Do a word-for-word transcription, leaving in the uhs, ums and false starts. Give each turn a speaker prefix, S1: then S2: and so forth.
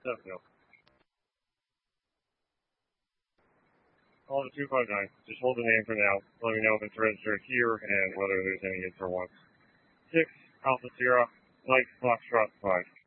S1: Definitely. Call it two five nine. Just hold the name for now. Let me know if it's registered here and whether there's any hits for once. Six Alpha Sierra Mike Foxtrot five.